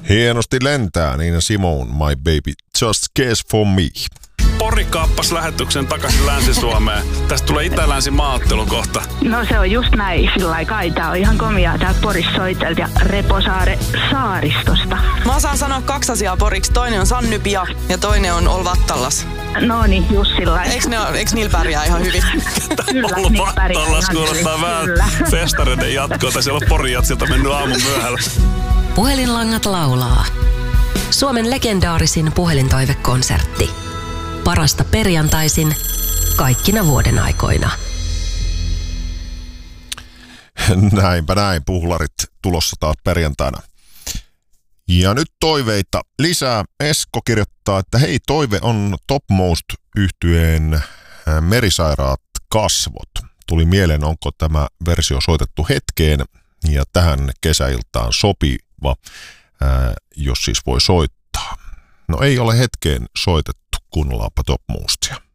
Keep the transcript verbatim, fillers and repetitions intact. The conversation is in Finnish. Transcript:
Hienosti lentää Nina Simone, My Baby Just Cares For Me. Pori kaappasi lähetyksen takaisin Länsi-Suomeen. Tästä tulee itä-länsi maaottelu kohta. No se on just näin, sillä aikaa tää on ihan komiaa täältä Porissa soitelta ja Reposaare saaristosta. Mä osaan sanoa kaksi asiaa poriksi. Toinen on Sannypia ja toinen on Olvattallas. No niin, just sillä Eiks, ne, eiks niillä pärjää ihan hyvin? Kyllä, Olvattallas kuulostaa vähän festareiden jatkoa. Tai siellä on Porin jatsilta mennyt aamun myöhällä. Puhelinlangat laulaa. Suomen legendaarisin puhelintoivekonsertti. Parasta perjantaisin kaikkina vuoden aikoina. Näinpä näin, puhlarit tulossa taas perjantaina. Ja nyt toiveita lisää. Esko kirjoittaa, että hei, toive on Topmost -yhtyeen Merisairaat kasvot. Tuli mieleen, onko tämä versio soitettu hetkeen ja tähän kesäiltaan sopiva, ää, jos siis voi soittaa. No ei ole hetkeen soitettu, kuunnellaanpa Topmostia.